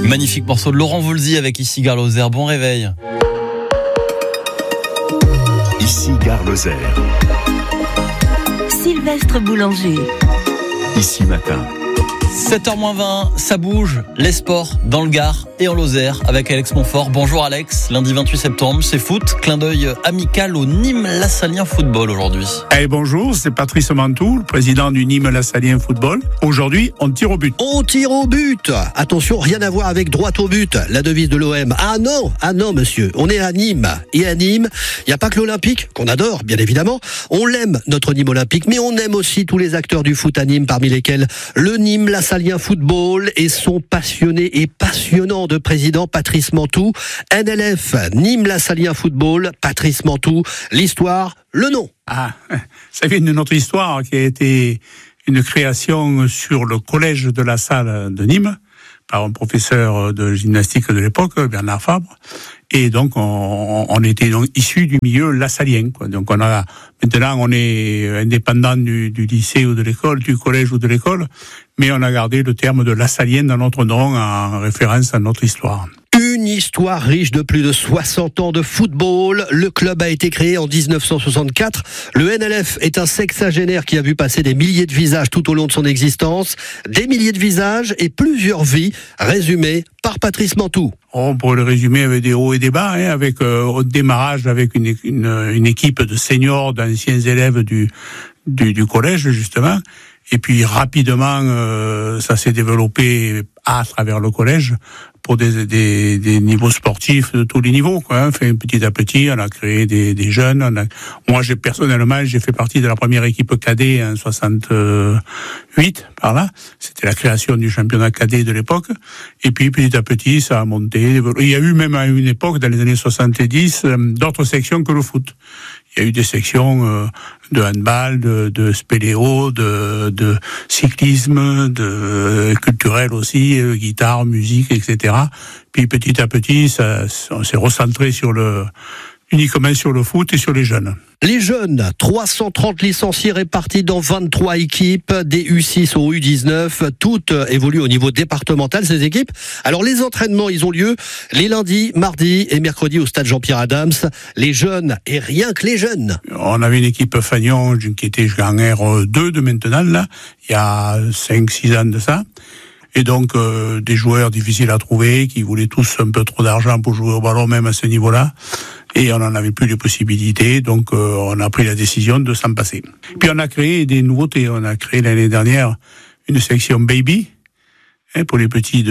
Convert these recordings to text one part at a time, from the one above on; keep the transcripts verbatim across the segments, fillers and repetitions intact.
Magnifique morceau de Laurent Voulzy avec Ici Gare Lozère. Bon réveil. Ici Gare Lozère. Sylvestre Boulanger. Ici Matin. sept heures moins vingt, ça bouge, les sports dans le Gard et en Lozère avec Alex Montfort. Bonjour Alex, lundi vingt-huit septembre, c'est foot, clin d'œil amical au Nîmes Lassalien Football aujourd'hui. Hey, bonjour, c'est Patrice Mantoux, le président du Nîmes Lassalien Football. Aujourd'hui, on tire au but. On tire au but. Attention, rien à voir avec droit au but, la devise de l'O M. Ah non, ah non monsieur, on est à Nîmes. Et à Nîmes, il n'y a pas que l'Olympique, qu'on adore bien évidemment. On l'aime, notre Nîmes Olympique, mais on aime aussi tous les acteurs du foot à Nîmes, parmi lesquels le Nîmes Lassalien Football et son passionné et passionnant de président Patrice Mantoux. N L F, Nîmes Lassalien Football, Patrice Mantoux, l'histoire, le nom. Ah, ça vient de notre histoire qui a été une création sur le collège de la Salle de Nîmes par un professeur de gymnastique de l'époque, Bernard Fabre. Et donc, on, on était donc issus du milieu lassalien, quoi. Donc, on a, maintenant, on est indépendant du, du lycée ou de l'école, du collège ou de l'école, mais on a gardé le terme de lassalien dans notre nom en référence à notre histoire. Une histoire riche de plus de soixante ans de football. Le club a été créé en dix-neuf cent soixante-quatre. Le N L F est un sexagénaire qui a vu passer des milliers de visages tout au long de son existence. Des milliers de visages et plusieurs vies résumées par Patrice Mantoux. On pourrait le résumer avec des hauts et des bas, hein, avec euh, au démarrage avec une, une, une équipe de seniors, d'anciens élèves du, du, du collège justement. Et puis rapidement, euh, ça s'est développé à travers le collège pour des, des, des niveaux sportifs de tous les niveaux, quoi. Enfin, petit à petit, on a créé des, des jeunes. On a... Moi, j'ai personnellement, j'ai fait partie de la première équipe cadet en soixante-huit, par là. C'était la création du championnat cadet de l'époque. Et puis, petit à petit, ça a monté. Il y a eu même à une époque, dans les années soixante-dix, d'autres sections que le foot. Il y a eu des sections euh, de handball, de, de spéléo, de, de cyclisme, de euh, culturel aussi, euh, guitare, musique, et cetera. Puis petit à petit, ça, on s'est recentré sur le, uniquement sur le foot et sur les jeunes. Les jeunes, trois cent trente licenciés répartis dans vingt-trois équipes, des U six au U dix-neuf, toutes évoluent au niveau départemental, ces équipes. Alors les entraînements, ils ont lieu les lundis, mardis et mercredis au stade Jean-Pierre Adams. Les jeunes, et rien que les jeunes. On avait une équipe Fagnon qui était en R deux de maintenant, là, il y a cinq six ans de ça. Et donc, euh, des joueurs difficiles à trouver, qui voulaient tous un peu trop d'argent pour jouer au ballon, même à ce niveau-là. Et on n'en avait plus les possibilités, donc euh, on a pris la décision de s'en passer. Puis on a créé des nouveautés. On a créé l'année dernière une section baby, hein, pour les petits de,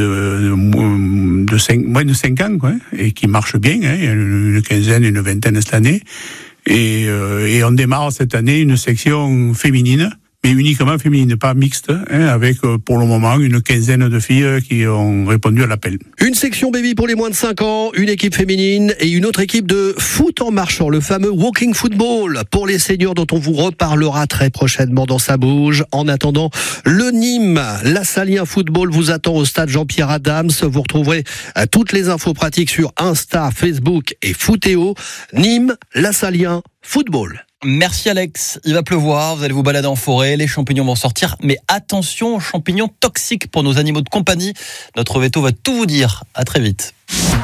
de, de cinq, moins de cinq ans, quoi, et qui marche bien, hein, une quinzaine, une vingtaine cette année. Et, euh, et on démarre cette année une section féminine, mais uniquement féminine, pas mixte, hein, avec euh, pour le moment une quinzaine de filles qui ont répondu à l'appel. Une section baby pour les moins de cinq ans, une équipe féminine et une autre équipe de foot en marchant, le fameux walking football pour les seniors dont on vous reparlera très prochainement dans Ça bouge. En attendant, le Nîmes Lassalien Football vous attend au stade Jean-Pierre Adams. Vous retrouverez toutes les infos pratiques sur Insta, Facebook et Footéo. Nîmes Lassalien Football. Merci Alex, il va pleuvoir, vous allez vous balader en forêt, les champignons vont sortir, mais attention aux champignons toxiques pour nos animaux de compagnie. Notre veto va tout vous dire, à très vite.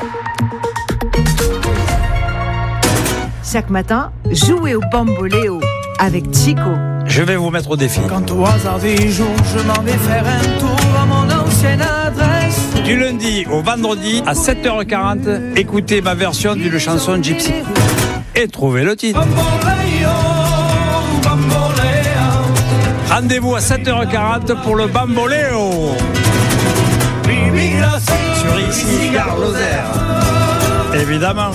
Chaque matin, jouez au bamboléo avec Chico. Je vais vous mettre au défi. Quand au hasard des jours, je m'en vais faire un tour à mon ancienne adresse. Du lundi au vendredi à sept heures quarante, écoutez ma version d'une chanson gypsy. Et trouvez le titre. Bamboléo, bamboléo. Rendez-vous à sept heures quarante pour le bamboléo. Sur Ici Gare Lozère. Évidemment.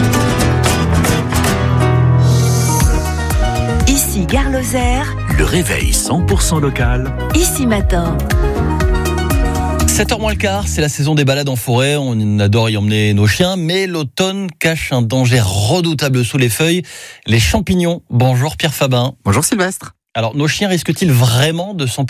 Ici Gare Lozère. Le réveil cent pour cent local. Ici Matin. sept heures moins le quart, c'est la saison des balades en forêt, on adore y emmener nos chiens, mais l'automne cache un danger redoutable sous les feuilles, les champignons. Bonjour Pierre Fabin. Bonjour Sylvestre. Alors, nos chiens risquent-ils vraiment de s'empoisonner ?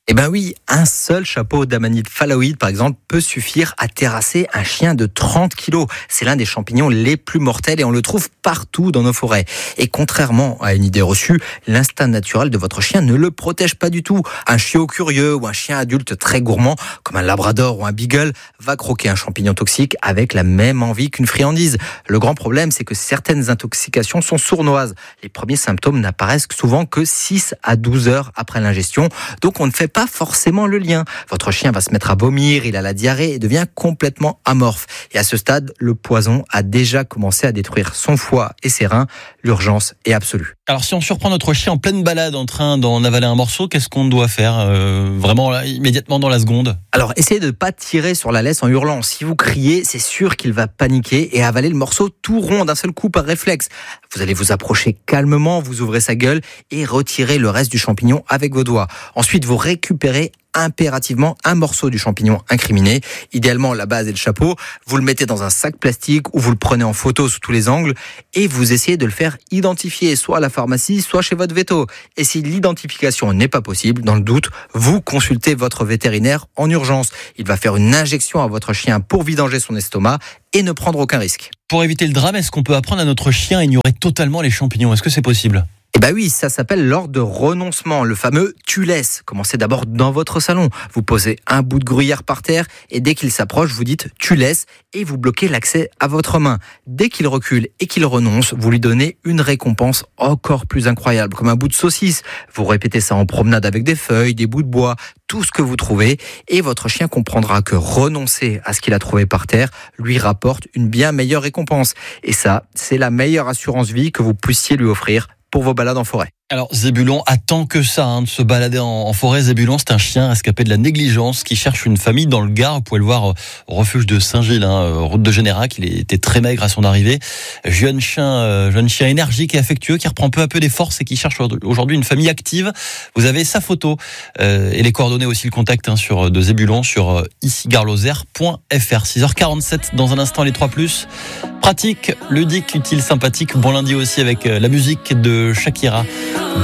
Eh ben oui, un seul chapeau d'amanite phalloïde, par exemple, peut suffire à terrasser un chien de trente kilos. C'est l'un des champignons les plus mortels et on le trouve partout dans nos forêts. Et contrairement à une idée reçue, l'instinct naturel de votre chien ne le protège pas du tout. Un chiot curieux ou un chien adulte très gourmand, comme un labrador ou un beagle, va croquer un champignon toxique avec la même envie qu'une friandise. Le grand problème, c'est que certaines intoxications sont sournoises. Les premiers symptômes n'apparaissent souvent que six à douze heures après l'ingestion, donc on ne fait pas forcément le lien. Votre chien va se mettre à vomir, il a la diarrhée et devient complètement amorphe. Et à ce stade, le poison a déjà commencé à détruire son foie et ses reins. L'urgence est absolue. Alors si on surprend notre chien en pleine balade en train d'en avaler un morceau, qu'est-ce qu'on doit faire euh, vraiment là, immédiatement dans la seconde? Alors essayez de ne pas tirer sur la laisse en hurlant. Si vous criez, c'est sûr qu'il va paniquer et avaler le morceau tout rond d'un seul coup par réflexe. Vous allez vous approcher calmement, vous ouvrez sa gueule et retirez le reste du champignon avec vos doigts. Ensuite, vous récupérez impérativement un morceau du champignon incriminé, idéalement la base et le chapeau. Vous le mettez dans un sac plastique ou vous le prenez en photo sous tous les angles et vous essayez de le faire identifier, soit à la pharmacie, soit chez votre véto. Et si l'identification n'est pas possible, dans le doute, vous consultez votre vétérinaire en urgence. Il va faire une injection à votre chien pour vidanger son estomac et ne prendre aucun risque. Pour éviter le drame, est-ce qu'on peut apprendre à notre chien à ignorer totalement les champignons? Est-ce que c'est possible? Eh ben oui, ça s'appelle l'ordre de renoncement, le fameux « tu laisses ». Commencez d'abord dans votre salon. Vous posez un bout de gruyère par terre et dès qu'il s'approche, vous dites « tu laisses » et vous bloquez l'accès à votre main. Dès qu'il recule et qu'il renonce, vous lui donnez une récompense encore plus incroyable, comme un bout de saucisse. Vous répétez ça en promenade avec des feuilles, des bouts de bois, tout ce que vous trouvez et votre chien comprendra que renoncer à ce qu'il a trouvé par terre lui rapporte une bien meilleure récompense. Et ça, c'est la meilleure assurance vie que vous puissiez lui offrir pour vos balades en forêt. Alors Zébulon attend que ça, hein, de se balader en, en forêt. Zébulon, c'est un chien rescapé de la négligence qui cherche une famille dans le Gard. Vous pouvez le voir au refuge de Saint-Gilles, hein, route de Générac. Il était très maigre à son arrivée. Jeune chien, euh, jeune chien énergique et affectueux qui reprend peu à peu des forces et qui cherche aujourd'hui une famille active. Vous avez sa photo euh, et les coordonnées aussi, le contact hein, sur de Zébulon sur euh, ici gare lozère point f r. six heures quarante-sept dans un instant les trois plus. Pratique, ludique, utile, sympathique. Bon lundi aussi avec euh, la musique de Shakira.